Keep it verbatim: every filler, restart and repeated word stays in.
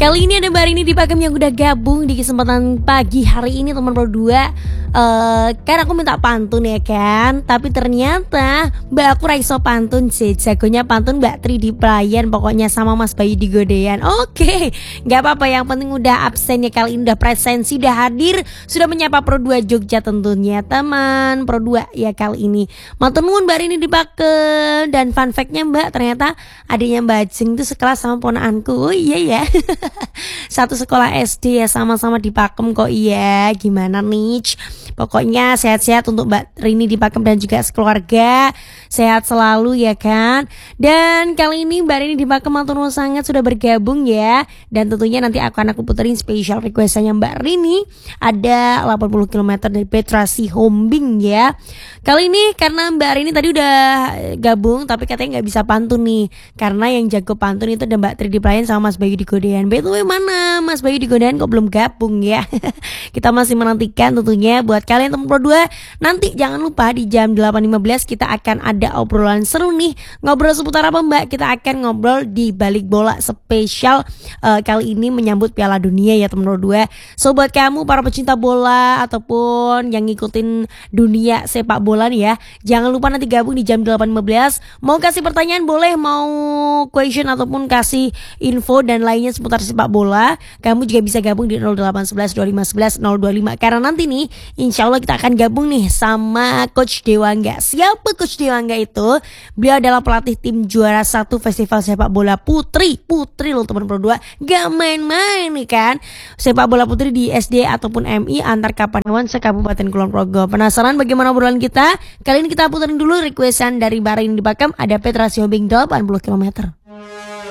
Kali ini ada Mbak Rini di Pakem yang udah gabung di kesempatan pagi hari ini teman berdua. uh, Kan aku minta pantun ya kan, tapi ternyata Mbak aku raiso pantun sih. Jagonya pantun Mbak Tri di pelayan, pokoknya sama Mas Bayu di godean. Oke, gak apa-apa, yang penting udah absen ya kali ini, udah presensi, udah hadir, sudah menyapa Pro dua Jogja tentunya teman Pro dua ya kali ini. Matur nuwun Mbak Rini di Pakem. Dan fun fact-nya Mbak, ternyata adiknya Mbak Jeng itu sekelas sama ponakanku. Oh iya ya. Satu sekolah S D ya, sama-sama di Pakem kok. Iya, gimana nih? Pokoknya sehat-sehat untuk Mbak Rini di Pakem dan juga sekeluarga. Sehat selalu ya kan. Dan kali ini Mbak Rini di Pakem matur nuwun sangat sudah bergabung ya. Dan tentunya nanti akan aku puterin special requestannya Mbak Rini. Ada delapan puluh kilometer dari Petrasi Hombing ya. Kali ini karena Mbak Rini tadi udah gabung, tapi katanya gak bisa pantun nih, karena yang jago pantun itu ada Mbak Tri di pelayan sama Mas Bayu di godean. By the way, mana Mas Bayu di godean kok belum gabung ya. Kita masih menantikan tentunya buat kalian teman Pro dua. Nanti jangan lupa di jam delapan lima belas kita akan ada obrolan seru nih. Ngobrol seputar apa Mbak? Kita akan ngobrol di balik bola spesial uh, kali ini menyambut Piala Dunia ya teman Pro dua. So buat kamu para pecinta bola ataupun yang ngikutin dunia sepak bola nih ya, jangan lupa nanti gabung di jam delapan lima belas. Mau kasih pertanyaan boleh, mau question ataupun kasih info dan lainnya seputar sepak bola, kamu juga bisa gabung di nol delapan satu satu dua lima satu satu nol dua lima. Karena nanti nih insya Allah kita akan gabung nih sama Coach Dewangga. Siapa Coach Dewangga itu? Beliau adalah pelatih tim juara satu Festival Sepak Bola Putri. Putri loh teman Pro dua, gak main-main nih kan. Sepak bola putri di S D ataupun M I antar Kapanewon se-Kabupaten Kulon Progo. Penasaran bagaimana obrolan kita? Kali ini kita puterin dulu requestan dari Mbak Rini di Pakem. Ada Petrasi Hombing delapan puluh kilometer.